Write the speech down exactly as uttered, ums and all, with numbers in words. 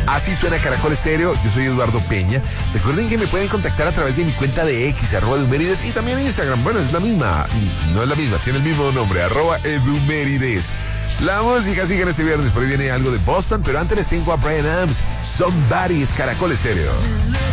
Así suena Caracol Estéreo. Yo soy Eduardo Peña. Recuerden que me pueden contactar a través de mi cuenta de X, arroba Edumérides, y también en Instagram. Bueno, es la misma. No es la misma, tiene el mismo nombre, arroba Edumérides. La música sigue en este viernes. Por ahí viene algo de Boston, pero antes les tengo a Bryan Adams. Somebody's Caracol Estéreo.